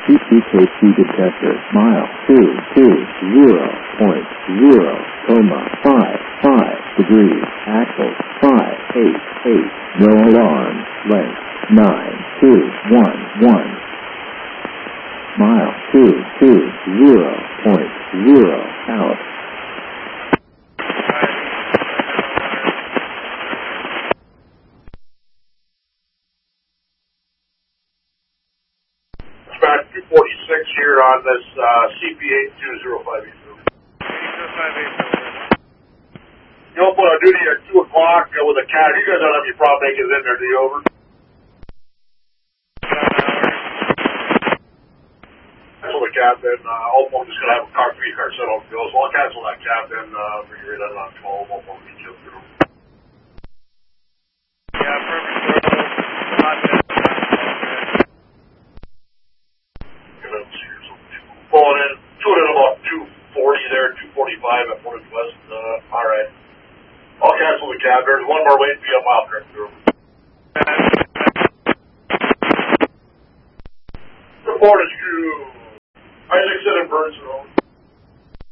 CKC detector, mile 220.5 degrees, axle 588, no alarm, length 9211, mile 220.0 out. Dispatch 246 here on this CP8205. You open on duty at 2 o'clock with a cat. You guys don't have any problem making it in there, do you? Over. Cancel the captain. I'm just going to have a car 3 car set on the go. So I'll cancel that captain for your in on 12. I'll meet you through. Yeah, perfect. Pulling in about 240 there, 245 at Portage West. All right. I'll cancel the cab. There's one more waiting for you a mile correct through. Reported to Isaacson and Burns Road.